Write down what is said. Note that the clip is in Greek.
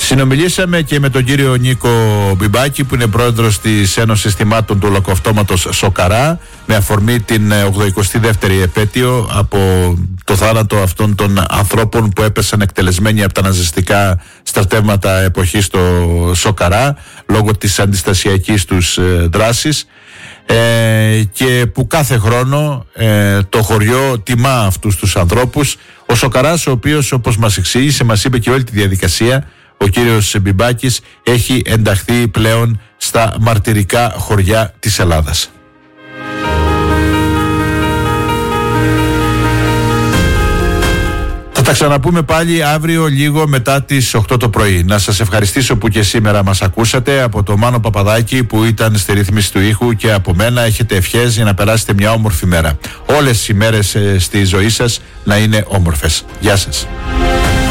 Συνομιλήσαμε και με τον κύριο Νίκο Μπιμπάκη, που είναι πρόεδρος της Ένωσης Θυμάτων του Ολοκαυτώματος Σοκαρά, με αφορμή την 82η επέτειο από το θάνατο αυτών των ανθρώπων που έπεσαν εκτελεσμένοι από τα ναζιστικά στρατεύματα εποχής στο Σοκαρά λόγω της αντιστασιακής τους δράσης, και που κάθε χρόνο το χωριό τιμά αυτούς τους ανθρώπους. Ο Σοκαράς, ο οποίος, όπως μας εξήγησε, μας είπε και όλη τη διαδικασία, ο κύριος Μπιμπάκης, έχει ενταχθεί πλέον στα μαρτυρικά χωριά της Ελλάδας. Θα τα ξαναπούμε πάλι αύριο λίγο μετά τις 8 το πρωί. Να σας ευχαριστήσω που και σήμερα μας ακούσατε. Από το Μάνο Παπαδάκη που ήταν στη ρύθμιση του ήχου και από μένα, έχετε ευχές για να περάσετε μια όμορφη μέρα. Όλες οι μέρες στη ζωή σας να είναι όμορφες. Γεια σας.